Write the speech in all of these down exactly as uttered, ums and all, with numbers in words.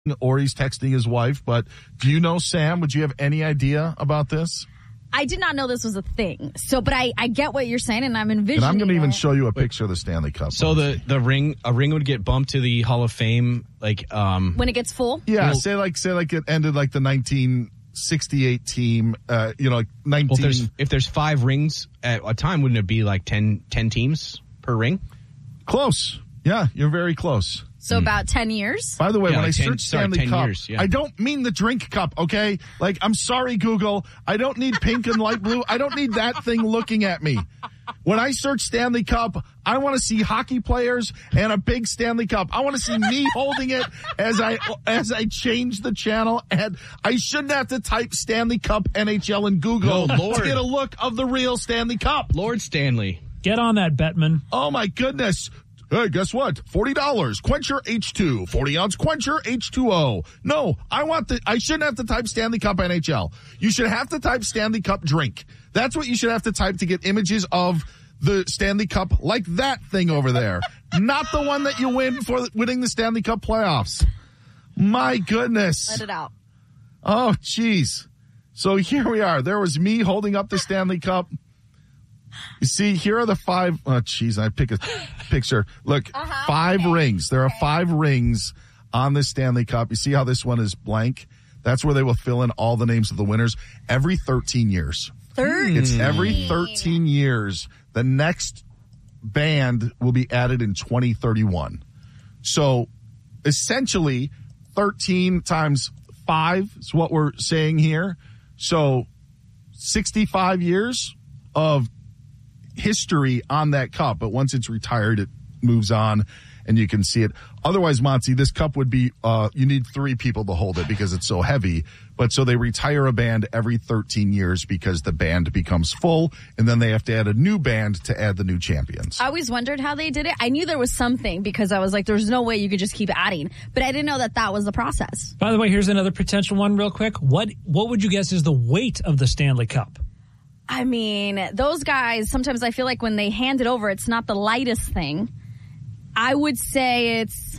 or he's texting his wife. But do you know, Sam, would you have any idea about this? I did not know this was a thing. So, but I, I get what you're saying, and I'm envisioning And I'm going to even it. show you a picture of the Stanley Cup. So the, the ring, a ring would get bumped to the Hall of Fame, like um, when it gets full. Yeah, Well- say like say like it ended like the nineteen sixty-eight team. Uh, you know, like nineteen. well, if there's, if there's five rings at a time, wouldn't it be like ten, ten teams per ring? Close. Yeah, you're very close. So about ten years. By the way, Yeah, when like I ten search sorry, Stanley ten Cup, years, yeah. I don't mean the drink cup, okay? Like, I'm sorry, Google. I don't need pink and light blue. I don't need that thing looking at me. When I search Stanley Cup, I want to see hockey players and a big Stanley Cup. I want to see me holding it as I as I change the channel. And I shouldn't have to type Stanley Cup N H L in Google No, Lord. to get a look of the real Stanley Cup. Lord Stanley. Get on that, Bettman. Oh, my goodness. Hey, guess what? forty dollars. Quencher H two. forty ounce Quencher H two O. No, I want the, I shouldn't have to type Stanley Cup N H L. You should have to type Stanley Cup drink. That's what you should have to type to get images of the Stanley Cup like that thing over there. Not the one that you win for winning the Stanley Cup playoffs. My goodness. Let it out. Oh, jeez. So here we are. There was me holding up the Stanley Cup. You see, here are the five. Oh, jeez, I pick a picture. Look, Uh-huh, five okay. rings. There are Okay. five rings on the Stanley Cup. You see how this one is blank? That's where they will fill in all the names of the winners every thirteen years. Third. It's every thirteen years. The next band will be added in twenty thirty-one. So essentially, thirteen times five is what we're saying here. So sixty-five years of history on that cup. But once it's retired, it moves on and you can see it. Otherwise, Monty, this cup would be, uh, you need three people to hold it because it's so heavy. But so they retire a band every thirteen years because the band becomes full and then they have to add a new band to add the new champions. I always wondered how they did it. I knew there was something because I was like, there's no way you could just keep adding. But I didn't know that that was the process. By the way, here's another potential one real quick. What what would you guess is the weight of the Stanley Cup? I mean, those guys, sometimes I feel like when they hand it over, it's not the lightest thing. I would say it's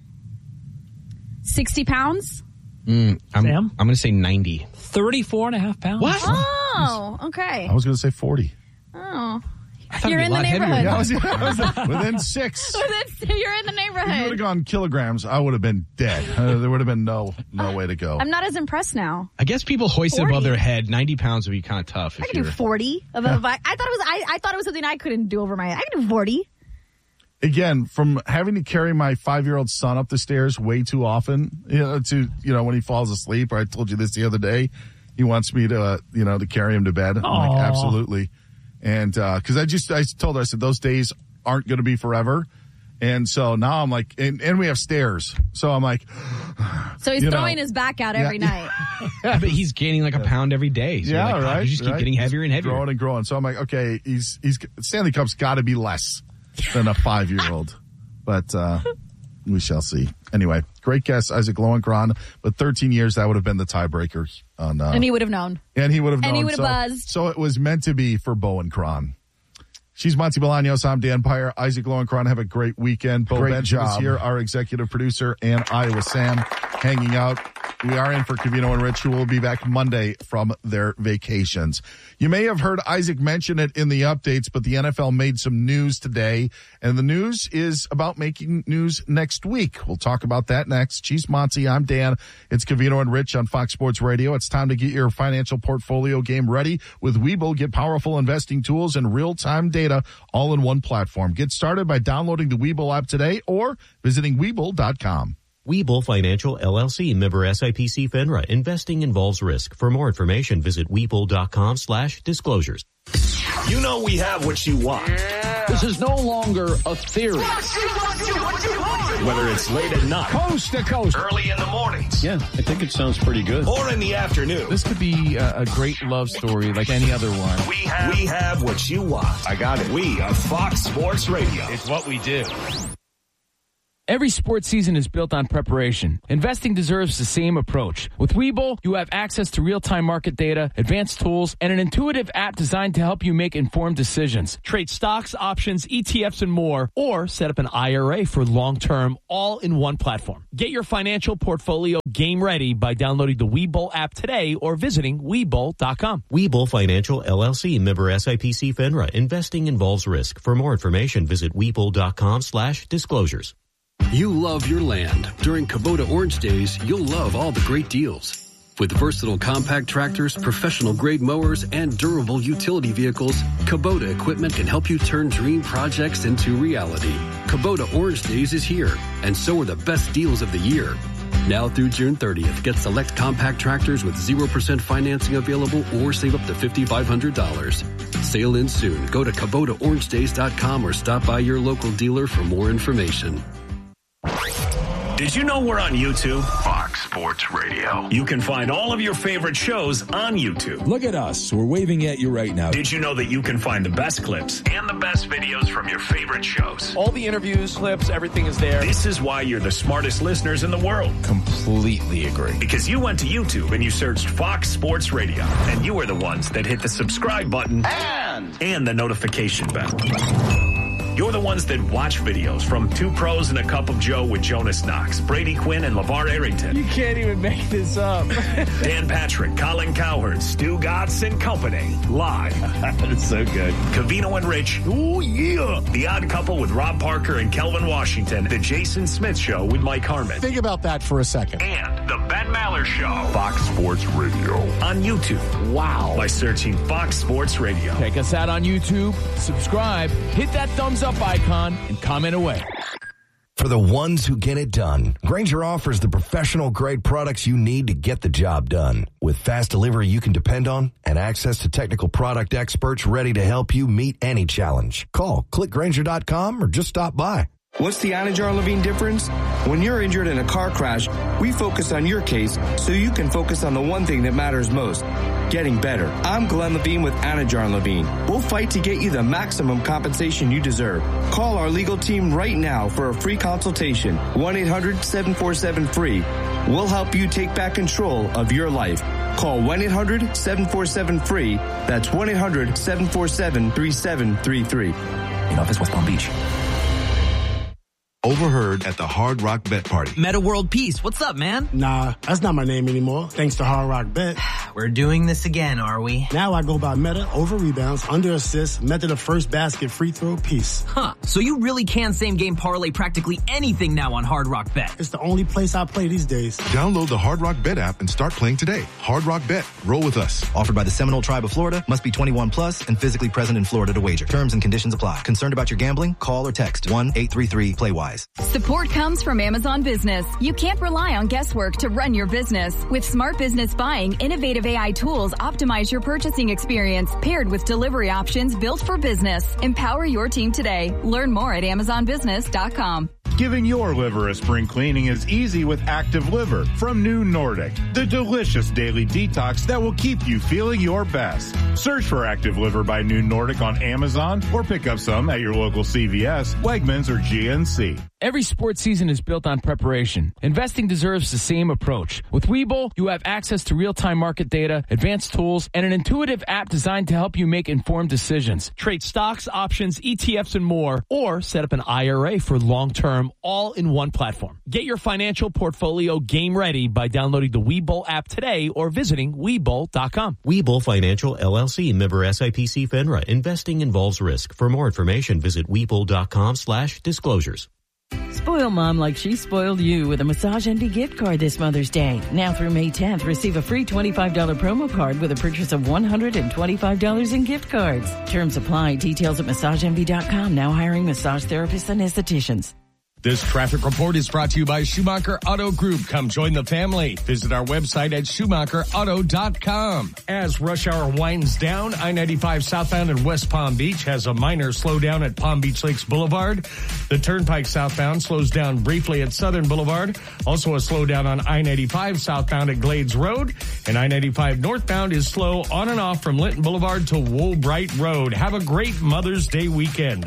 sixty pounds. Mm, I'm, Sam? I'm going to say ninety. thirty-four and a half pounds. What? Oh, okay. I was going to say forty. Oh. I thought You're it'd in be the a lot heavier neighborhood. than Yeah, I that. was, I was within six. You're in the If you would have neighborhood. gone kilograms, I would have been dead. Uh, there would have been no no way to go. I'm not as impressed now. I guess people hoist it forty. above their head. ninety pounds would be kind of tough. I If could do you're forty. Of a, I thought it was. I, I thought it was something I couldn't do over my head. I could do forty. Again, from having to carry my five-year-old son up the stairs way too often, you know, to, you know, when he falls asleep, or I told you this the other day, he wants me to, uh, you know, to carry him to bed. I'm like, Aw. absolutely. And, uh, cause I just, I told her, I said, those days aren't going to be forever. And so now I'm like, and, and we have stairs. So I'm like, So he's You know, throwing his back out every yeah. night. Yeah, but he's gaining like a pound every day. So you're yeah, like, right. You just keep right. getting heavier and heavier. Growing and growing. So I'm like, okay, he's, he's, Stanley Cup's got to be less than a five-year-old. But, uh, we shall see. Anyway, great guess, Isaac Lowenkron. But thirteen years, that would have been the tiebreaker on, uh, And he would have known. and he would have known. and he would have so, buzzed. So it was meant to be for Bowen Cron. She's Monty Bolaños. I'm Dan Pyer. Isaac Lowenkron. Have a great weekend. Bo Great Benjamin is job. here, our executive producer, and Iowa Sam hanging out. We are in for Covino and Rich, who will be back Monday from their vacations. You may have heard Isaac mention it in the updates, but the N F L made some news today, and the news is about making news next week. We'll talk about that next. She's Monty. I'm Dan. It's Covino and Rich on Fox Sports Radio. It's time to get your financial portfolio game ready with Webull. Get powerful investing tools and real-time data all in one platform. Get started by downloading the Webull app today or visiting Webull dot com. Webull Financial, L L C, member S I P C FINRA. Investing involves risk. For more information, visit Webull.com slash disclosures. You know we have what you want. This is no longer a theory. Whether it's late at night, Coast to coast. early in the mornings, Yeah, I think it sounds pretty good. or in the afternoon, This could be a, a great love story like any other one. we have, we have what you want. I got it. We are Fox Sports Radio. It's what we do. Every sports season is built on preparation. Investing deserves the same approach. With Webull, you have access to real-time market data, advanced tools, and an intuitive app designed to help you make informed decisions. Trade stocks, options, E T Fs, and more, or set up an I R A for long-term, all in one platform. Get your financial portfolio game ready by downloading the Webull app today or visiting Webull dot com. Webull Financial L L C, member S I P C FINRA. Investing involves risk. For more information, visit Webull dot com slash disclosures. You love your land. During Kubota Orange Days, you'll love all the great deals. With versatile compact tractors, professional-grade mowers, and durable utility vehicles, Kubota equipment can help you turn dream projects into reality. Kubota Orange Days is here, and so are the best deals of the year. Now through June thirtieth, get select compact tractors with zero percent financing available or save up to five thousand five hundred dollars. Sale ends soon. Go to Kubota Orange Days dot com or stop by your local dealer for more information. Did you know we're on YouTube? Fox Sports Radio. You can find all of your favorite shows on YouTube. Look at us. We're waving at you right now. Did you know that you can find the best clips and the best videos from your favorite shows? All the interviews, clips, everything is there. This is why you're the smartest listeners in the world. Completely agree. Because you went to YouTube and you searched Fox Sports Radio, and you were the ones that hit the subscribe button and, and the notification bell. You're the ones that watch videos from Two Pros and a Cup of Joe with Jonas Knox, Brady Quinn, and LeVar Arrington. You can't even make this up. Dan Patrick, Colin Cowherd, Stu Gatz and Company. Live. That's so good. Covino and Rich. Oh, yeah. The Odd Couple with Rob Parker and Kelvin Washington. The Jason Smith Show with Mike Harmon. Think about that for a second. And the Ben Maller Show. Fox Sports Radio. On YouTube. Wow. By searching Fox Sports Radio. Check us out on YouTube. Subscribe. Hit that thumbs up icon and comment away. For the ones who get it done, Grainger offers the professional-grade products you need to get the job done. With fast delivery you can depend on and access to technical product experts ready to help you meet any challenge. Call, click Grainger dot com, or just stop by. What's the Anajar Levine difference? When you're injured in a car crash, we focus on your case so you can focus on the one thing that matters most, getting better. I'm Glenn Levine with Anajar Levine. We'll fight to get you the maximum compensation you deserve. Call our legal team right now for a free consultation. one eight hundred seven four seven free. We'll help you take back control of your life. Call one eight hundred seven four seven free. That's one eight hundred seven four seven three seven three three. In office, West Palm Beach. Overheard at the Hard Rock Bet Party. Meta World Peace, what's up, man? Nah, that's not my name anymore, thanks to Hard Rock Bet. We're doing this again, are we? Now I go by Meta, over rebounds, under assists, method of first basket, free throw, piece. Huh, so you really can same game parlay practically anything now on Hard Rock Bet. It's the only place I play these days. Download the Hard Rock Bet app and start playing today. Hard Rock Bet, roll with us. Offered by the Seminole Tribe of Florida, must be twenty-one plus and physically present in Florida to wager. Terms and conditions apply. Concerned about your gambling? Call or text one eight three three play wise. Support comes from Amazon Business. You can't rely on guesswork to run your business. With smart business buying, innovative A I tools optimize your purchasing experience, paired with delivery options built for business. Empower your team today. Learn more at amazon business dot com. Giving your liver a spring cleaning is easy with Active Liver from New Nordic, the delicious daily detox that will keep you feeling your best. Search for Active Liver by New Nordic on Amazon or pick up some at your local C V S, Wegmans, or G N C. Every sports season is built on preparation. Investing deserves the same approach. With Webull, you have access to real-time market data, advanced tools, and an intuitive app designed to help you make informed decisions. Trade stocks, options, E T Fs, and more, or set up an I R A for long-term, all in one platform. Get your financial portfolio game ready by downloading the Webull app today or visiting Webull dot com. Webull Financial L L C, member S I P C FINRA. Investing involves risk. For more information, visit Webull dot com slash disclosures. Spoil mom like she spoiled you with a Massage Envy gift card this Mother's Day. Now through May tenth, receive a free twenty-five dollars promo card with a purchase of one hundred twenty-five dollars in gift cards. Terms apply. Details at massage envy dot com. Now hiring massage therapists and estheticians. This traffic report is brought to you by Schumacher Auto Group. Come join the family. Visit our website at schumacher auto dot com. As rush hour winds down, I ninety-five southbound in West Palm Beach has a minor slowdown at Palm Beach Lakes Boulevard. The Turnpike southbound slows down briefly at Southern Boulevard. Also a slowdown on I ninety-five southbound at Glades Road. And I ninety-five northbound is slow on and off from Linton Boulevard to Woolbright Road. Have a great Mother's Day weekend.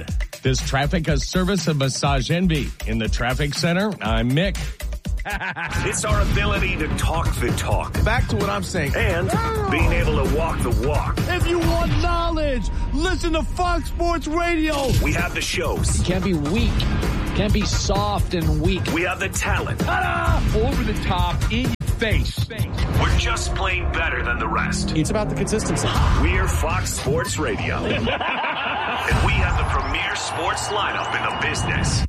This traffic is service of Massage Envy. In the traffic center, I'm Mick. It's our ability to talk the talk. Back to what I'm saying. And being able to walk the walk. If you want knowledge, listen to Fox Sports Radio. We have the shows. You can't be weak. Can't be soft and weak. We have the talent. Ta-da! Over the top, in your face. We're just plain better than the rest. It's about the consistency. We're Fox Sports Radio. And we have the premier sports lineup in the business.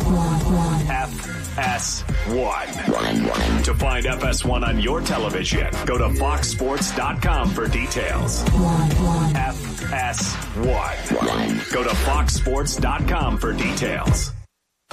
F S one. To find F S one on your television, go to fox sports dot com for details. F S one. Go to fox sports dot com for details.